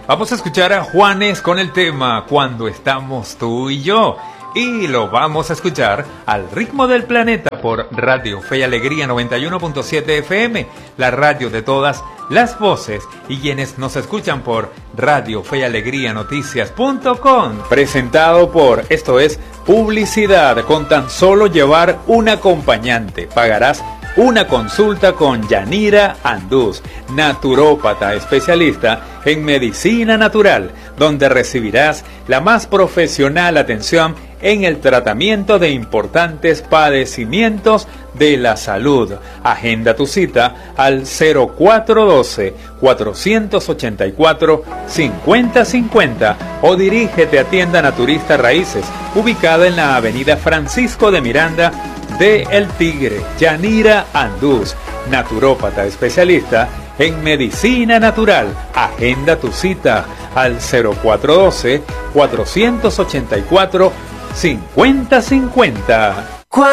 Vamos a escuchar a Juanes con el tema Cuando estamos tú y yo. Y lo vamos a escuchar al ritmo del planeta por Radio Fe y Alegría 91.7 FM, la radio de todas las voces, y quienes nos escuchan por Radio Fe y Alegría Noticias.com. Presentado por, esto es publicidad, con tan solo llevar un acompañante. Pagarás una consulta con Yanira Andús, naturópata especialista en medicina natural, donde recibirás la más profesional atención en el tratamiento de importantes padecimientos de la salud. Agenda tu cita al 0412-484-5050 o dirígete a Tienda Naturista Raíces, ubicada en la avenida Francisco de Miranda de El Tigre. Yanira Andús, naturópata especialista en medicina natural. Agenda tu cita al 0412-484-5050.